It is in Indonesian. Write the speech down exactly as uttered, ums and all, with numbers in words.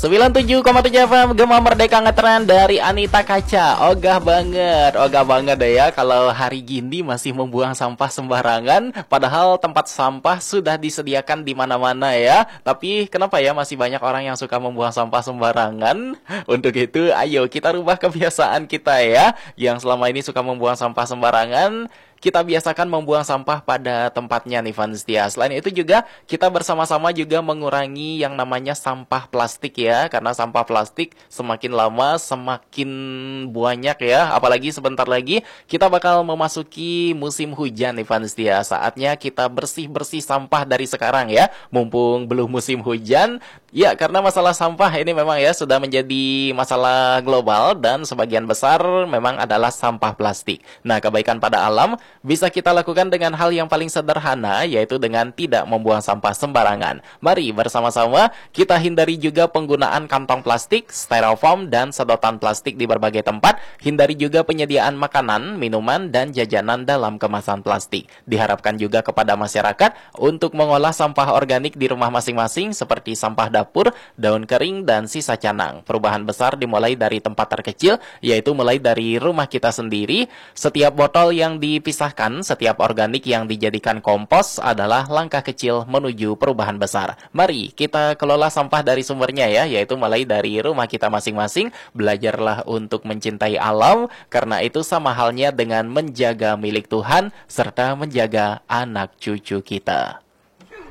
sembilan puluh tujuh koma tujuh F M Gema Merdeka Ngetren dari Anita Kaca. Ogah banget, ogah banget deh ya kalau hari gini masih membuang sampah sembarangan, padahal tempat sampah sudah disediakan di mana-mana ya. Tapi kenapa ya masih banyak orang yang suka membuang sampah sembarangan? Untuk itu, ayo kita rubah kebiasaan kita ya, yang selama ini suka membuang sampah sembarangan. Kita biasakan membuang sampah pada tempatnya nih Vanstia. Selain itu juga kita bersama-sama juga mengurangi yang namanya sampah plastik ya. Karena sampah plastik semakin lama semakin banyak ya. Apalagi sebentar lagi kita bakal memasuki musim hujan nih Vanstia. Saatnya kita bersih-bersih sampah dari sekarang ya. Mumpung belum musim hujan. Ya, karena masalah sampah ini memang ya sudah menjadi masalah global dan sebagian besar memang adalah sampah plastik. Nah, kebaikan pada alam bisa kita lakukan dengan hal yang paling sederhana, yaitu dengan tidak membuang sampah sembarangan. Mari bersama-sama kita hindari juga penggunaan kantong plastik, styrofoam, dan sedotan plastik di berbagai tempat. Hindari juga penyediaan makanan, minuman, dan jajanan dalam kemasan plastik. Diharapkan juga kepada masyarakat untuk mengolah sampah organik di rumah masing-masing seperti sampah dapur, daun kering, dan sisa canang. Perubahan besar dimulai dari tempat terkecil, yaitu mulai dari rumah kita sendiri. Setiap botol yang dipisahkan, setiap organik yang dijadikan kompos adalah langkah kecil menuju perubahan besar. Mari kita kelola sampah dari sumbernya ya, yaitu mulai dari rumah kita masing-masing. Belajarlah untuk mencintai alam, karena itu sama halnya dengan menjaga milik Tuhan serta menjaga anak cucu kita.